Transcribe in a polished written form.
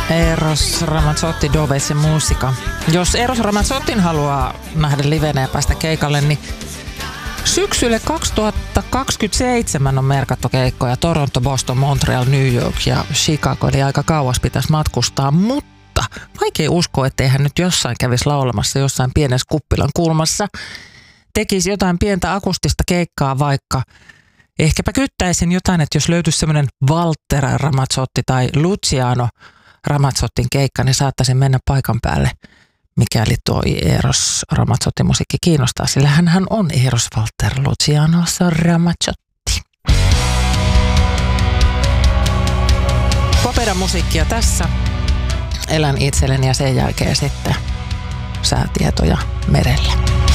Eros Ramazzotti Dove se musica. Jos Eros Ramazzottin haluaa nähdä livenä ja päästä keikalle, niin syksylle 2027 on merkattu keikkoja. Toronto, Boston, Montreal, New York ja Chicago. Eli aika kauas pitäisi matkustaa, mutta vaikea uskoa, ettei hän nyt jossain kävisi laulamassa jossain pienessä kuppilan kulmassa. Tekisi jotain pientä akustista keikkaa vaikka. Ehkäpä kyttäisin jotain, että jos löytyisi semmoinen Walter Ramazzotti tai Luciano Ramazzottin keikka, niin saattaisin mennä paikan päälle, mikäli tuo Eros Ramazzotti musiikki kiinnostaa, sillä hän on Eros Walter Luciano Ramazzotti. Popera-musiikkia tässä. Elän itselleni ja sen jälkeen sitten säätietoja merelle.